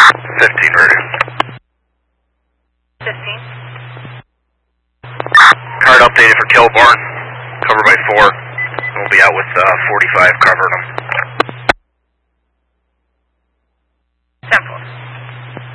15 ready. 15. Card updated for Kilbourne. Cover by 4. We'll be out with 45 covering them.